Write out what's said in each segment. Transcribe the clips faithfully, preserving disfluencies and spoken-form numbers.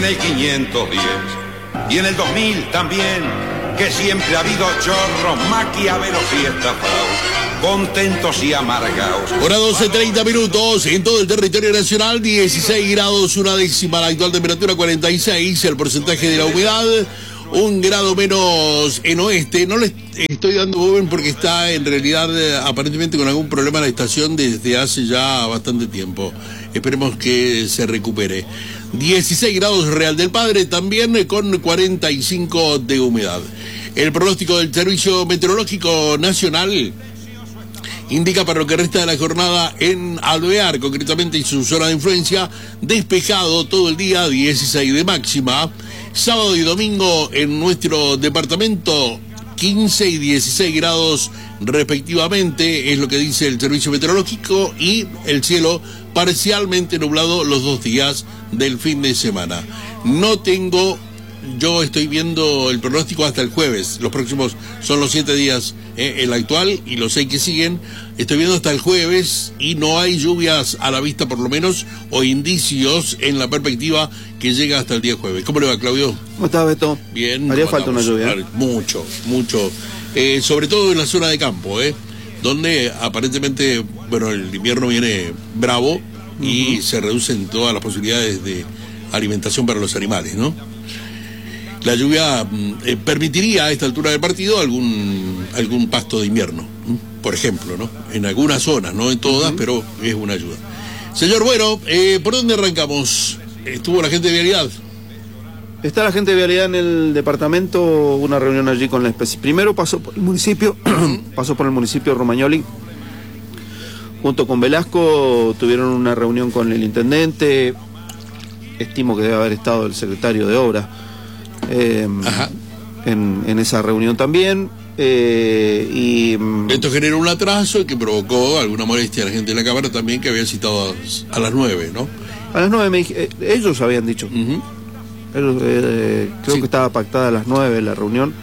En el quinientos diez y en el dos mil también, que siempre ha habido chorros, maquiavelos y estafados, contentos y amargados. Hora doce, treinta minutos en todo el territorio nacional, dieciséis grados, una décima, la actual temperatura cuarenta y seis, el porcentaje de la humedad, un grado menos en oeste. No le estoy dando volumen porque está en realidad eh, aparentemente con algún problema en la estación desde hace ya bastante tiempo. Esperemos que se recupere. dieciséis grados Real del Padre, también con cuarenta y cinco de humedad. El pronóstico del Servicio Meteorológico Nacional indica para lo que resta de la jornada en Alvear, concretamente en su zona de influencia, despejado todo el día, dieciséis de máxima. Sábado y domingo en nuestro departamento, quince y dieciséis grados respectivamente, es lo que dice el Servicio Meteorológico, y el cielo parcialmente nublado los dos días del fin de semana. No tengo, yo estoy viendo el pronóstico hasta el jueves, los próximos son los siete días, eh, el actual y los seis que siguen, estoy viendo hasta el jueves y no hay lluvias a la vista por lo menos, o indicios en la perspectiva que llega hasta el día jueves. ¿Cómo le va, Claudio? ¿Cómo está, Beto? Bien. Haría falta una lluvia. Mucho, mucho, eh, sobre todo en la zona de campo, eh, donde aparentemente, bueno, el invierno viene bravo y uh-huh. se reducen todas las posibilidades de alimentación para los animales, ¿no? La lluvia eh, permitiría a esta altura del partido algún algún pasto de invierno, ¿eh? Por ejemplo, ¿no? En algunas zonas, no en todas, uh-huh. pero es una ayuda. Señor, bueno, eh, ¿por dónde arrancamos? ¿Estuvo la gente de Vialidad? Está la gente de Vialidad en el departamento, una reunión allí con la especie. Primero pasó por el municipio, pasó por el municipio de Romagnoli, junto con Velasco, tuvieron una reunión con el intendente, estimo que debe haber estado el secretario de Obras eh, en, en esa reunión también. Eh, y esto generó un atraso que provocó alguna molestia a la gente de la Cámara también, que había citado a, a las nueve, ¿no? A las nueve me dije, eh, ellos habían dicho. Uh-huh. Ellos, eh, creo sí. que estaba pactada a las nueve la reunión.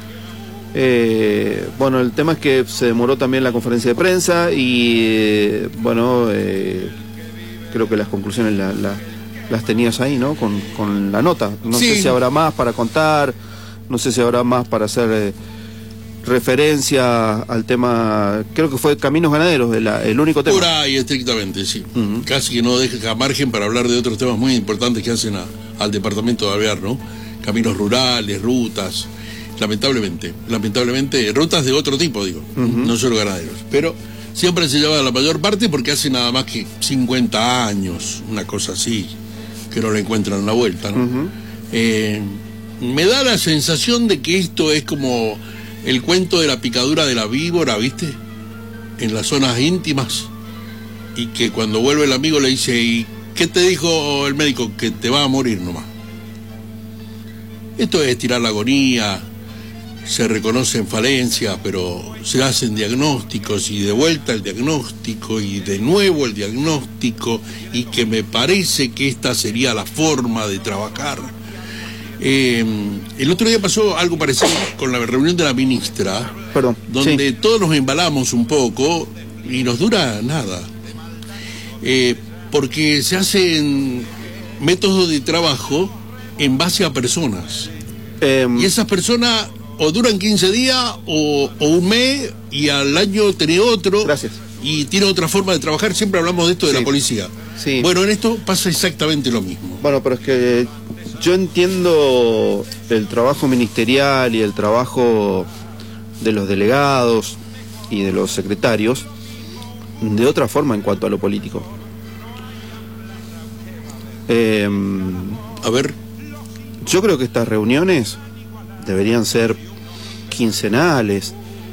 Eh, bueno, el tema es que se demoró también la conferencia de prensa y eh, bueno, eh, creo que las conclusiones la, la, las tenías ahí, ¿no? Con, con la nota. No sí. sé si habrá más para contar, no sé si habrá más para hacer eh, referencia al tema. Creo que fue Caminos Ganaderos, el, el único tema. Por ahí, estrictamente, sí. Uh-huh. Casi que no deja margen para hablar de otros temas muy importantes que hacen a, al departamento de Alvear, ¿no? Caminos rurales, rutas. Lamentablemente, lamentablemente, rutas de otro tipo, digo, uh-huh. no solo ganaderos. Pero siempre se lleva la mayor parte porque hace nada más que cincuenta años, una cosa así, que no le encuentran la vuelta, ¿no? Uh-huh. Eh, me da la sensación de que esto es como el cuento de la picadura de la víbora, ¿viste? En las zonas íntimas, y que cuando vuelve el amigo le dice, ¿y qué te dijo el médico? Que te va a morir nomás. Esto es estirar la agonía. Se reconocen falencias, pero se hacen diagnósticos y de vuelta el diagnóstico y de nuevo el diagnóstico, y que me parece que esta sería la forma de trabajar. Eh, el otro día pasó algo parecido con la reunión de la ministra, Perdón, donde sí. todos nos embalamos un poco y nos dura nada, eh, porque se hacen métodos de trabajo en base a personas, eh, y esas personas o duran quince días o, o un mes, y al año tiene otro. Gracias. Y tiene otra forma de trabajar. Siempre hablamos de esto de sí. la policía. Sí. Bueno, en esto pasa exactamente lo mismo. Bueno, pero es que yo entiendo el trabajo ministerial y el trabajo de los delegados y de los secretarios de otra forma en cuanto a lo político. Eh, a ver. Yo creo que estas reuniones deberían ser quincenales.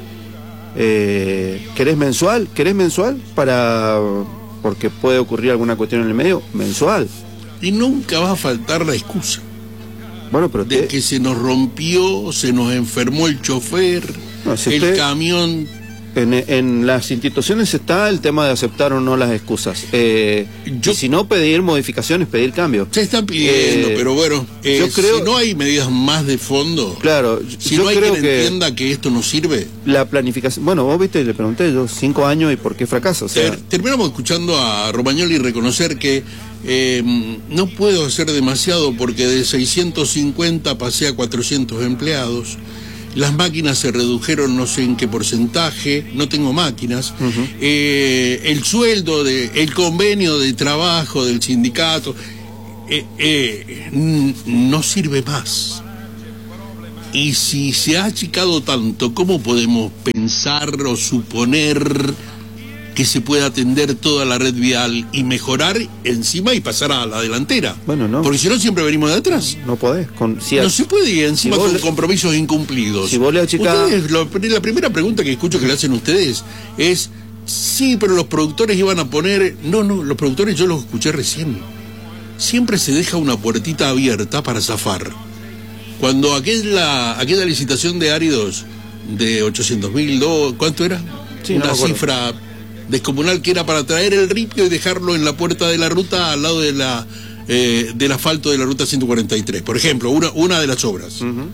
Eh, ¿Querés mensual? ¿Querés mensual? Para porque puede ocurrir alguna cuestión en el medio. Mensual. Y nunca va a faltar la excusa. Bueno, pero de te... que se nos rompió, se nos enfermó el chofer, no, si el usted... camión En, en las instituciones está el tema de aceptar o no las excusas. Eh, Yo, y si no, pedir modificaciones, pedir cambios. Se están pidiendo, eh, pero bueno, eh, yo creo, si no hay medidas más de fondo, claro, si yo no hay creo quien que entienda que esto no sirve. La planificación, bueno, vos viste, le pregunté yo, cinco años y por qué fracaso. O sea, Ter, terminamos escuchando a Romagnoli y reconocer que eh, no puedo hacer demasiado porque de seiscientos cincuenta pasé a cuatrocientos empleados. Las máquinas se redujeron no sé en qué porcentaje, no tengo máquinas. Uh-huh. eh, el sueldo, de, el convenio de trabajo del sindicato eh, eh, no sirve más. Y si se ha achicado tanto, ¿cómo podemos pensar o suponer que se pueda atender toda la red vial y mejorar encima y pasar a la delantera? Bueno, no. Porque si no, siempre venimos de atrás. No podés. Con, si no se puede ir encima si con le, compromisos incumplidos. Si vos le achicás... Ustedes, lo, la primera pregunta que escucho que le hacen ustedes es, sí, pero los productores iban a poner... No, no, los productores yo los escuché recién. Siempre se deja una puertita abierta para zafar. Cuando aquella, aquella licitación de áridos de ochocientos mil, ¿cuánto era? Sí, una no cifra descomunal que era para traer el ripio y dejarlo en la puerta de la ruta al lado de la eh, del asfalto de la ruta ciento cuarenta y tres, por ejemplo, una, una de las obras. Uh-huh.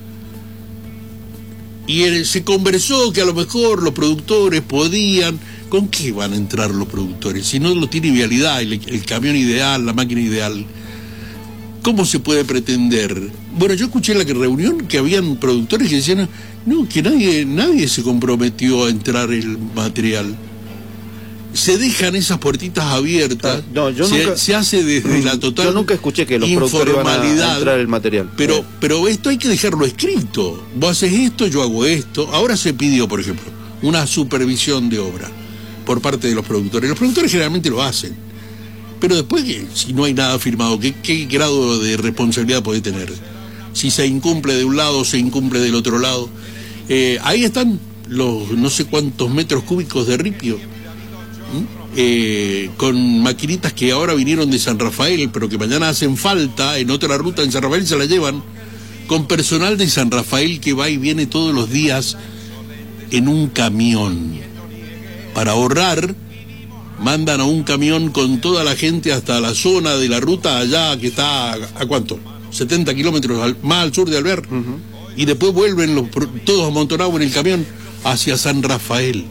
Y el, se conversó que a lo mejor los productores podían... ¿Con qué van a entrar los productores? Si no lo tiene vialidad, el, el camión ideal, la máquina ideal, ¿cómo se puede pretender? Bueno, yo escuché en la reunión que habían productores que decían, no, que nadie, nadie se comprometió a entrar el material. Se dejan esas puertitas abiertas, no, yo se, nunca, se hace desde la total yo nunca escuché que los productores iban a entrar el material. Pero, eh. pero esto hay que dejarlo escrito. Vos haces esto, yo hago esto. Ahora se pidió, por ejemplo, una supervisión de obra por parte de los productores. Los productores generalmente lo hacen. Pero después, si no hay nada firmado, ¿qué, qué grado de responsabilidad puede tener? Si se incumple de un lado, se incumple del otro lado. Eh, ahí están los no sé cuántos metros cúbicos de ripio. Eh, con maquinitas que ahora vinieron de San Rafael, pero que mañana hacen falta en otra ruta en San Rafael, se la llevan, con personal de San Rafael que va y viene todos los días en un camión. Para ahorrar, mandan a un camión con toda la gente hasta la zona de la ruta allá, que está, ¿a, a cuánto? setenta kilómetros al, más al sur de Alvear. Uh-huh. Y después vuelven los, todos amontonados en el camión hacia San Rafael.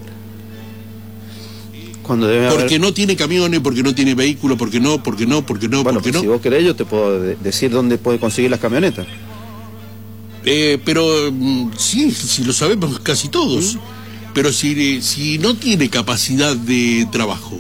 Cuando debe porque haber... no tiene camiones, porque no tiene vehículos, porque no, porque no, porque no, bueno, porque pues no. Si vos querés, yo te puedo de- decir dónde puede conseguir las camionetas. Eh, pero sí, sí lo sabemos casi todos. ¿Mm? Pero si, si no tiene capacidad de trabajo,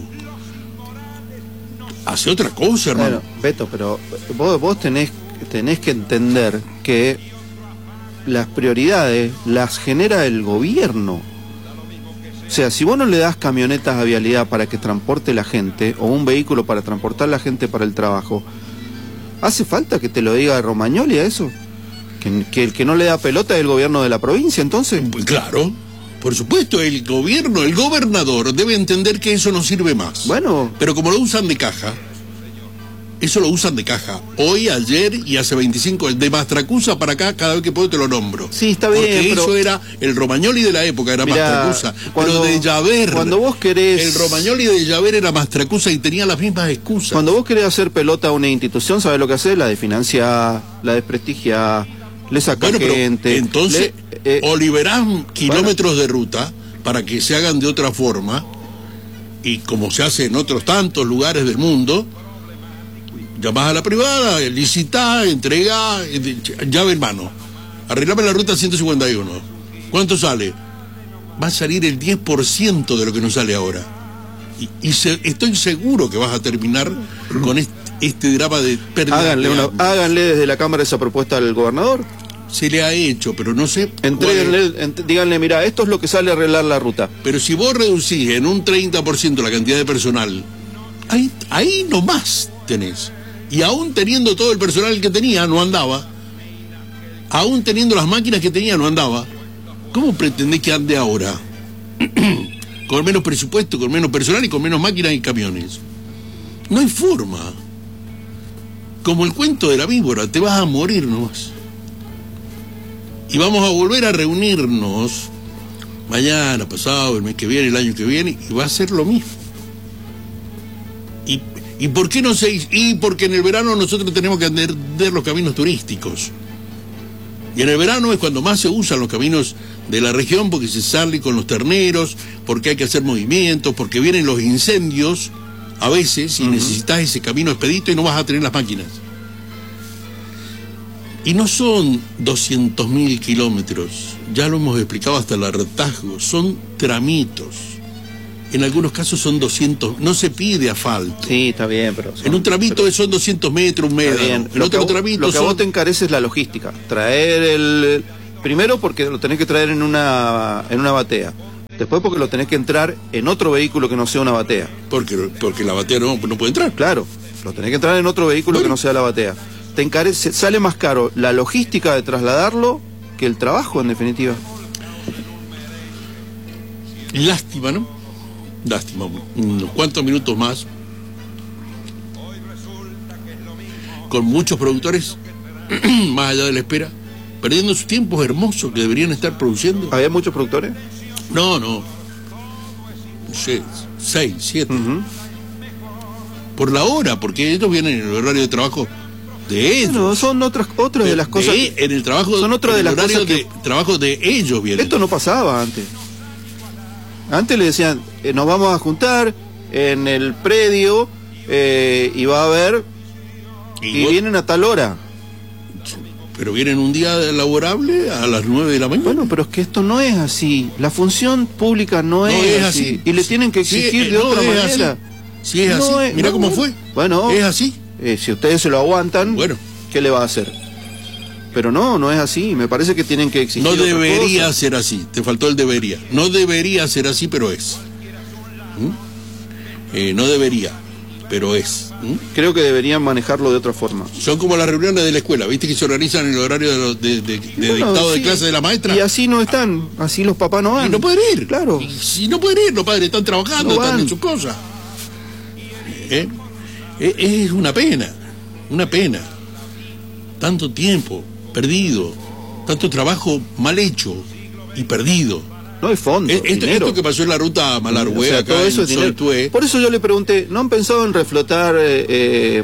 hace otra cosa, hermano. Bueno, Beto, pero vos, vos tenés, tenés que entender que las prioridades las genera el gobierno. O sea, si vos no le das camionetas a vialidad para que transporte la gente, o un vehículo para transportar la gente para el trabajo, ¿hace falta que te lo diga Romagnoli a eso? ¿Que, que el que no le da pelota es el gobierno de la provincia, entonces? Pues claro, por supuesto, el gobierno, el gobernador debe entender que eso no sirve más. Bueno. Pero como lo usan de caja, eso lo usan de caja. Hoy, ayer y hace veinticinco, de Mastracusa para acá, cada vez que puedo te lo nombro. Sí, está Porque bien, eso pero... era, el Romagnoli de la época era Mirá, Mastracusa. cuando, pero de Llaver, cuando vos querés... el Romagnoli de Llaver era Mastracusa y tenía las mismas excusas. Cuando vos querés hacer pelota a una institución, ¿sabés lo que haces? La desfinanciar, la desprestigiar, le sacás bueno, gente... Entonces, le, eh, o liberás kilómetros bueno. de ruta para que se hagan de otra forma, y como se hace en otros tantos lugares del mundo, llamás a la privada, licitá, entregá, llave en mano, arreglame la ruta ciento cincuenta y uno. ¿Cuánto sale? Va a salir el diez por ciento de lo que nos sale ahora. Y, y se, estoy seguro que vas a terminar con este, este drama de pérdida. Háganle, de una, háganle desde la Cámara esa propuesta al gobernador. Se le ha hecho, pero no sé. Entréguenle, ent, díganle, mira, esto es lo que sale a arreglar la ruta. Pero si vos reducís en un treinta por ciento la cantidad de personal, ahí, ahí nomás tenés. Y aún teniendo todo el personal que tenía, no andaba. Aún teniendo las máquinas que tenía, no andaba. ¿Cómo pretendés que ande ahora? Con menos presupuesto, con menos personal y con menos máquinas y camiones. No hay forma. Como el cuento de la víbora, te vas a morir nomás. Y vamos a volver a reunirnos mañana, pasado, el mes que viene, el año que viene, y va a ser lo mismo. ¿Y, y por qué no se hizo? Y porque en el verano nosotros tenemos que atender los caminos turísticos. Y en el verano es cuando más se usan los caminos de la región, porque se sale con los terneros, porque hay que hacer movimientos, porque vienen los incendios a veces y uh-huh. necesitas ese camino expedito y no vas a tener las máquinas. Y no son doscientos mil kilómetros, ya lo hemos explicado hasta el hartazgo, son tramitos. En algunos casos son doscientos, no se pide asfalto. Sí, está bien, pero... Son, en un tramito pero, son doscientos metros, un metro. En lo otro que, tramito Lo que son... a vos te encarece es la logística. Traer el... Primero porque lo tenés que traer en una, en una batea. Después porque lo tenés que entrar en otro vehículo que no sea una batea. Porque, porque la batea no, no puede entrar. Claro, lo tenés que entrar en otro vehículo bueno. que no sea la batea. Te encarece, sale más caro la logística de trasladarlo que el trabajo, en definitiva. Lástima, ¿no? Lástima, unos cuantos minutos más con muchos productores más allá de la espera, perdiendo sus tiempos hermosos que deberían estar produciendo. ¿Había muchos productores? No, no, no sé, seis, siete uh-huh. por la hora, porque ellos vienen en el horario de trabajo de ellos. No, son otras otras de, de las cosas de, en el trabajo son otras de las horario cosas que de trabajo de ellos vienen. Esto no pasaba antes. Antes le decían, eh, nos vamos a juntar en el predio eh, y va a haber... Y, y vienen a tal hora. Pero vienen un día laborable a las nueve de la mañana. Bueno, pero es que esto no es así. La función pública no, no es, es así. así. Y le tienen que exigir sí, de no otra manera. Si sí es no así, es, mira no, cómo fue. Bueno, es así. Eh, si ustedes se lo aguantan, bueno, ¿qué le va a hacer? Pero no, no es así. Me parece que tienen que exigir. No debería otra ser así. Te faltó el debería. No debería ser así, pero es. ¿Mm? Eh, no debería, pero es. ¿Mm? Creo que deberían manejarlo de otra forma. Son como las reuniones de la escuela, ¿viste? Que se organizan en el horario de, lo, de, de, de bueno, dictado sí, de clase de la maestra. Y así no están. Así los papás no van. Y no pueden ir. Claro. Y si no pueden ir, los padres están trabajando, no están en sus cosas. ¿Eh? Es una pena. Una pena. Tanto tiempo perdido, tanto trabajo mal hecho y perdido. No hay fondo. Esto, esto que pasó en la ruta Malargüe, o sea, acá todo eso en Soltué. Por eso yo le pregunté, ¿no han pensado en reflotar eh, eh,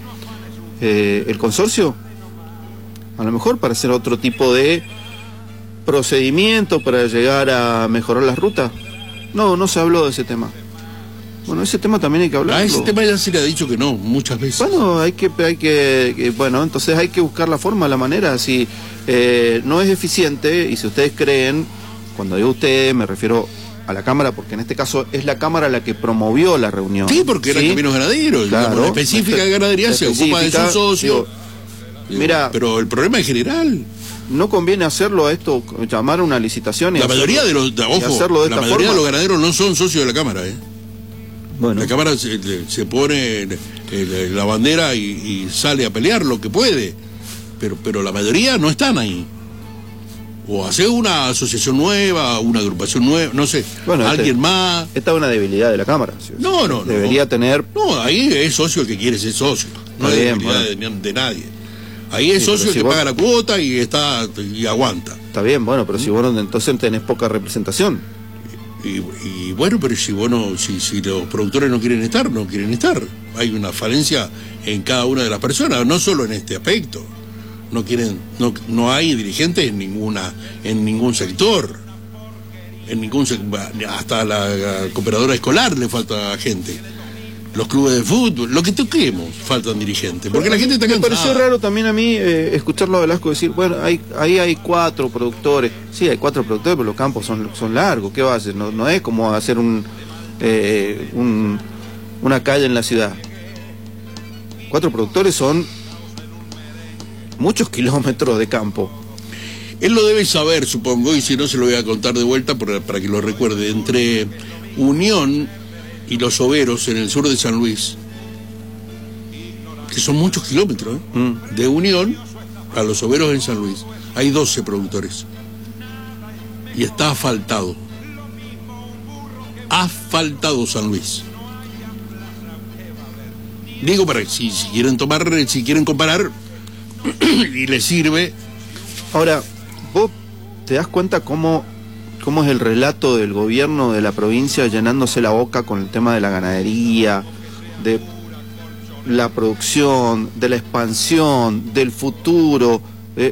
eh, el consorcio? A lo mejor para hacer otro tipo de procedimiento para llegar a mejorar las rutas. No, no se habló de ese tema. Bueno, ese tema también hay que hablar. A ese tema ya se le ha dicho que no, muchas veces. Bueno, hay que, hay que, que bueno, entonces hay que buscar la forma, la manera. Si eh, no es eficiente, y si ustedes creen, cuando digo ustedes me refiero a la Cámara, porque en este caso es la Cámara la que promovió la reunión. Sí, porque ¿sí? Era Caminos Ganaderos, claro, digamos, la específica de ganadería se ocupa de su socio. Digo, mira, pero el problema es general. No conviene hacerlo a esto, llamar a una licitación y la mayoría hacerlo, de los, de, ojo, hacerlo de la esta mayoría forma. de los ganaderos no son socios de la Cámara, ¿eh? Bueno. La Cámara se, se pone eh, la bandera y, y sale a pelear lo que puede, pero, pero la mayoría no están ahí. O hacer una asociación nueva, una agrupación nueva, no sé, bueno, alguien este, más. Esta es una debilidad de la Cámara. ¿Sí? No, no, Debería no. tener... No, ahí es socio el que quiere ser socio, no es debilidad bueno. de, de nadie. Ahí es sí, socio el si que vos... paga la cuota y está y aguanta. Está bien, bueno, pero ¿Mm? si vos no, entonces tenés poca representación. Y, y bueno, pero si vos no, si, si los productores no quieren estar, no quieren estar. Hay una falencia en cada una de las personas, no solo en este aspecto. No quieren, no, no hay dirigentes en ninguna, en ningún sector. En ningún hasta la, la cooperadora escolar le falta gente. Los clubes de fútbol, lo que toquemos, faltan dirigentes, porque la gente está cansada. Me pareció raro también a mí eh, escucharlo a Velasco decir, bueno, hay, ahí hay cuatro productores. Sí, hay cuatro productores, pero los campos son, son largos. ¿Qué va a hacer? No, no es como hacer un, eh, un una calle en la ciudad. Cuatro productores son muchos kilómetros de campo. Él lo debe saber, supongo, y si no se lo voy a contar de vuelta para, para que lo recuerde. Entre Unión y Los Overos, en el sur de San Luis, que son muchos kilómetros, ¿eh? mm. de Unión a Los Overos en San Luis, hay doce productores. Y está asfaltado. Asfaltado San Luis. Digo, para que si, si quieren tomar, si quieren comparar, y les sirve. Ahora, vos te das cuenta cómo, cómo es el relato del gobierno de la provincia llenándose la boca con el tema de la ganadería, de la producción, de la expansión, del futuro. Eh.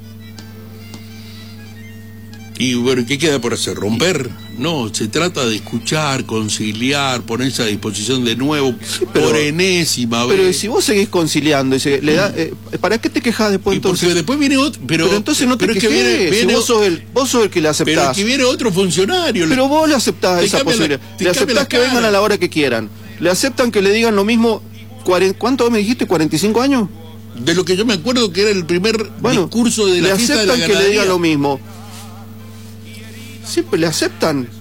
Y bueno, ¿qué queda por hacer? ¿Romper? No, se trata de escuchar, conciliar, ponerse a disposición de nuevo, sí, pero, por enésima vez. Pero si vos seguís conciliando, y se, le da, eh, ¿para qué te quejas después? Y entonces? Porque después viene otro. Pero, pero entonces no te pero quejes, viene, viene, si vos, sos el, vos sos el que le aceptás. Pero que viene otro funcionario. Pero vos le aceptás esa posibilidad. La, le aceptás que vengan a la hora que quieran. Le aceptan que le digan lo mismo. ¿Cuánto me dijiste? ¿cuarenta y cinco años? De lo que yo me acuerdo que era el primer bueno, discurso de la le fiesta de la aceptan ganadería. Que le digan lo mismo. Siempre le aceptan.